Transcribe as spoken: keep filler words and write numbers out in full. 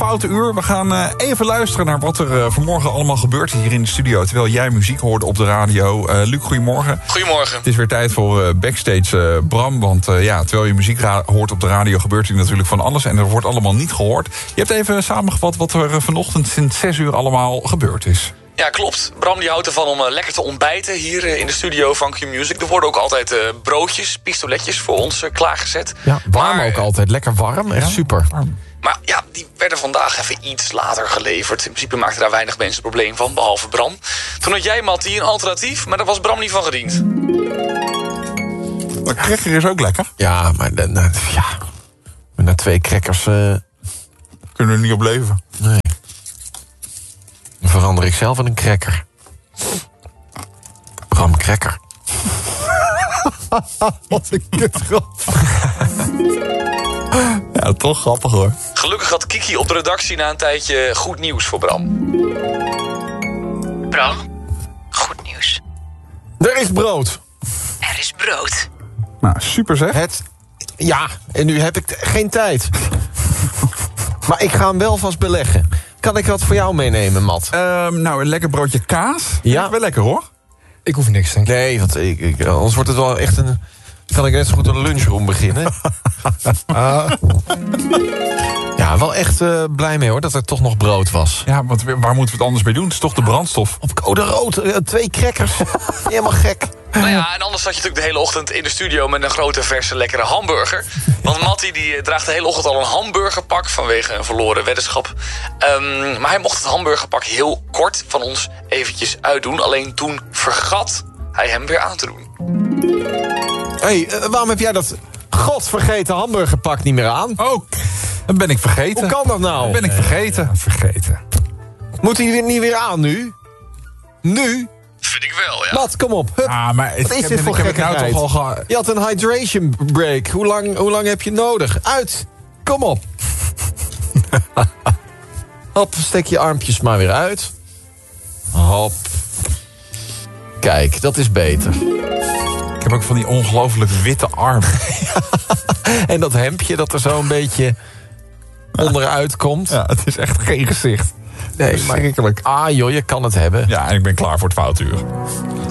Foute Uur. We gaan uh, even luisteren naar wat er uh, vanmorgen allemaal gebeurt hier in de studio. Terwijl jij muziek hoorde op de radio. Uh, Luc, goedemorgen. Goedemorgen. Het is weer tijd voor uh, Backstage uh, Bram. Want uh, ja, terwijl je muziek ra- hoort op de radio gebeurt er natuurlijk van alles. En er wordt allemaal niet gehoord. Je hebt even samengevat wat er uh, vanochtend sinds zes uur allemaal gebeurd is. Ja, klopt. Bram die houdt ervan om uh, lekker te ontbijten hier uh, in de studio van Q-Music. Er worden ook altijd uh, broodjes, pistoletjes voor ons uh, klaargezet. Ja, warm maar, ook altijd. Lekker warm. Echt ja, super. Warm. Maar ja, die werden vandaag even iets later geleverd. In principe maakten daar weinig mensen een probleem van, behalve Bram. Toen had jij, Mattie, een alternatief, maar daar was Bram niet van gediend. Maar cracker is ook lekker. Ja, maar na, na, ja, na twee crackers... Uh, kunnen we er niet op leven. Nee. Dan verander ik zelf in een cracker. Bram Cracker. Wat een kutgrap. Ja, toch grappig hoor. Gelukkig had Kiki op de redactie na een tijdje goed nieuws voor Bram. Bram, goed nieuws. Er is brood. Er is brood. Nou, super zeg. Het, ja, en nu heb ik t- geen tijd. Maar ik ga hem wel vast beleggen. Kan ik wat voor jou meenemen, Matt? Um, nou, een lekker broodje kaas. Ja. Ja, wel lekker hoor. Ik hoef niks, denk ik. Nee, want ik, ik, anders wordt het wel echt een... Kan ik net zo goed een lunchroom beginnen. uh. Ja, wel echt uh, blij mee hoor, dat er toch nog brood was. Ja, want waar moeten we het anders mee doen? Het is toch de brandstof. Op code rood, uh, twee crackers. Helemaal gek. Nou ja, en anders zat je natuurlijk de hele ochtend in de studio met een grote, verse, lekkere hamburger. Want Mattie die draagt de hele ochtend al een hamburgerpak vanwege een verloren weddenschap. Um, maar hij mocht het hamburgerpak heel kort van ons eventjes uitdoen. Alleen toen vergat hij hem weer aan te doen. Hé, hey, uh, waarom heb jij dat godvergeten hamburgerpak niet meer aan? Oh, dat ben ik vergeten. Hoe kan dat nou? Dat ben ik vergeten. Ja, vergeten. Moet hij weer niet weer aan nu? Nu? Vind ik wel, ja. Mat, kom op. Hup. Ah, maar het, Wat is ik dit heb, voor ik heb het nou gekkigheid? toch al ge... Je had een hydration break. Hoe lang, hoe lang heb je nodig? Uit. Kom op. Hop, steek je armpjes maar weer uit. Hop. Kijk, dat is beter. Ik heb ook van die ongelooflijk witte armen. En dat hemdje dat er zo een beetje onderuit komt. Ja, het is echt geen gezicht. Nee, maar, Verschrikkelijk. ah joh, je kan het hebben. Ja, en ik ben klaar voor het Foute Uur.